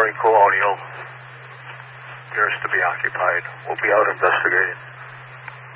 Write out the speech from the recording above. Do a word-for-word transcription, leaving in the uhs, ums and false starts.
Charlie Colonial appears to be occupied. We'll be out investigating.